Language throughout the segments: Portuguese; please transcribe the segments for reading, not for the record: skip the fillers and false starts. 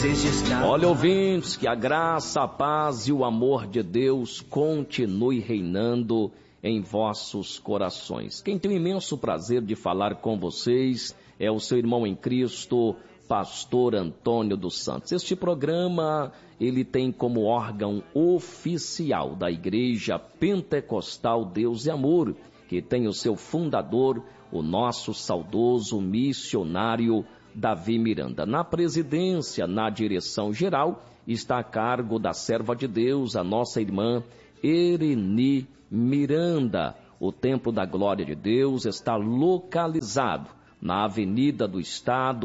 Olha, ouvintes, que a graça, a paz e o amor de Deus continue reinando em vossos corações. Quem tem o imenso prazer de falar com vocês é o seu irmão em Cristo, Pastor Antônio dos Santos. Este programa, ele tem como órgão oficial da Igreja Pentecostal Deus e Amor, que tem o seu fundador, o nosso saudoso missionário Davi Miranda. Na presidência, na direção geral, está a cargo da serva de Deus, a nossa irmã Ereni Miranda. O Templo da Glória de Deus está localizado na Avenida do Estado,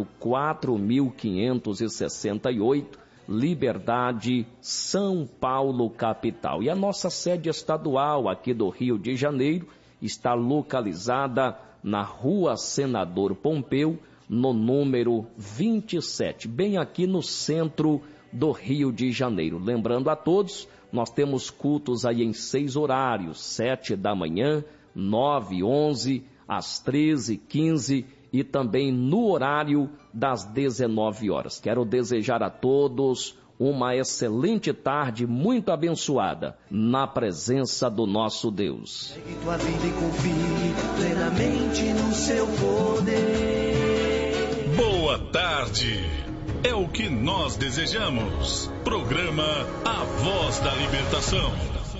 4568, Liberdade, São Paulo, capital. E a nossa sede estadual aqui do Rio de Janeiro está localizada na Rua Senador Pompeu, no número 27, bem aqui no centro do Rio de Janeiro. Lembrando a todos, nós temos cultos aí em 6 horários, 7 da manhã, 9, 11, às 13, 15 e também no horário das 19 horas. Quero desejar a todos uma excelente tarde, muito abençoada, na presença do nosso Deus. Pegue tua vida e confie plenamente no seu poder. Boa tarde, é o que nós desejamos. Programa A Voz da Libertação.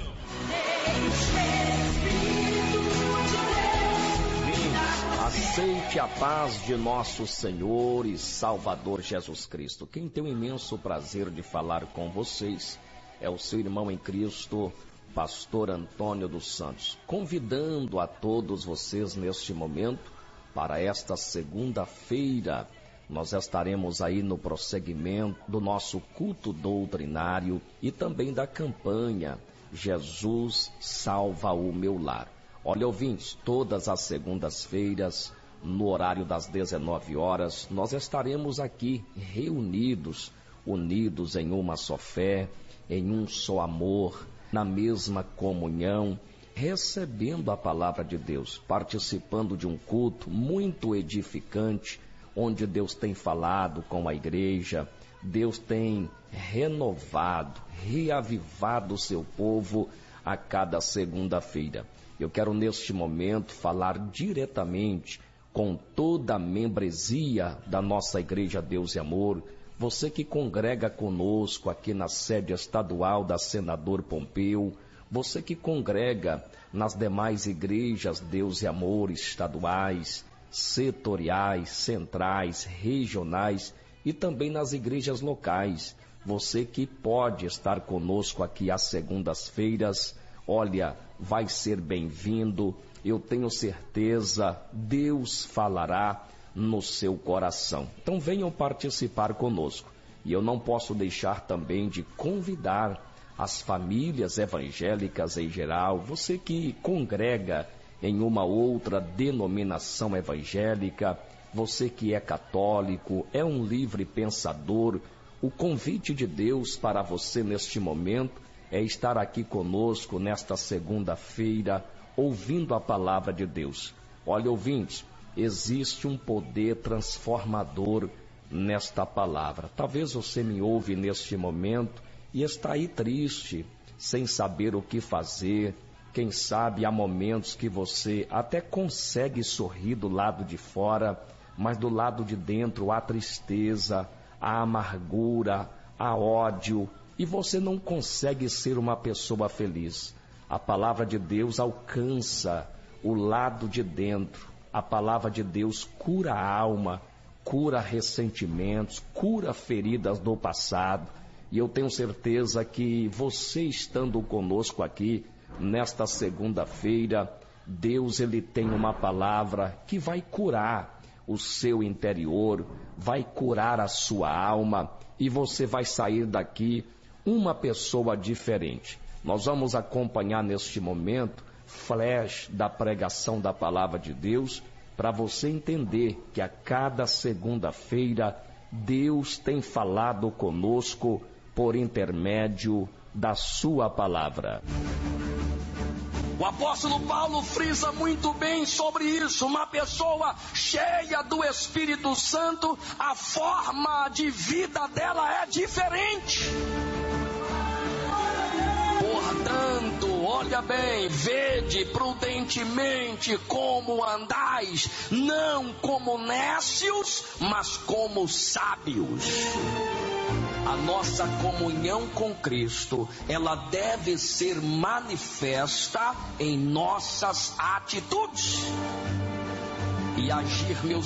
Aceite a paz de nosso Senhor e Salvador Jesus Cristo. Quem tem o imenso prazer de falar com vocês é o seu irmão em Cristo, Pastor Antônio dos Santos, convidando a todos vocês neste momento para esta segunda-feira. Nós estaremos aí no prosseguimento do nosso culto doutrinário e também da campanha Jesus Salva o Meu Lar. Olha, ouvintes, todas as segundas-feiras, no horário das 19 horas, nós estaremos aqui reunidos, unidos em uma só fé, em um só amor, na mesma comunhão, recebendo a palavra de Deus, participando de um culto muito edificante, onde Deus tem falado com a igreja, Deus tem renovado, reavivado o seu povo a cada segunda-feira. Eu quero neste momento falar diretamente com toda a membresia da nossa Igreja Deus e Amor, você que congrega conosco aqui na sede estadual da Senador Pompeu, você que congrega nas demais igrejas Deus e Amor estaduais, setoriais, centrais, regionais e também nas igrejas locais. Você que pode estar conosco aqui às segundas-feiras, olha, vai ser bem-vindo. Eu tenho certeza, Deus falará no seu coração. Então venham participar conosco. E eu não posso deixar também de convidar as famílias evangélicas em geral, você que congrega em uma outra denominação evangélica, você que é católico, é um livre pensador, o convite de Deus para você neste momento é estar aqui conosco nesta segunda-feira, ouvindo a palavra de Deus. Olha, ouvintes, existe um poder transformador nesta palavra. Talvez você me ouve neste momento e está aí triste, sem saber o que fazer. Quem sabe há momentos que você até consegue sorrir do lado de fora, mas do lado de dentro há tristeza, há amargura, há ódio, e você não consegue ser uma pessoa feliz. A palavra de Deus alcança o lado de dentro. A palavra de Deus cura a alma, cura ressentimentos, cura feridas do passado. E eu tenho certeza que você estando conosco aqui, nesta segunda-feira, Deus ele tem uma palavra que vai curar o seu interior, vai curar a sua alma e você vai sair daqui uma pessoa diferente. Nós vamos acompanhar neste momento flash da pregação da palavra de Deus para você entender que a cada segunda-feira Deus tem falado conosco por intermédio da sua palavra. O apóstolo Paulo frisa muito bem sobre isso. Uma pessoa cheia do Espírito Santo, a forma de vida dela é diferente. Portanto, olha bem, vede prudentemente como andais, não como nécios, mas como sábios. A nossa comunhão com Cristo, ela deve ser manifesta em nossas atitudes. E agir, meus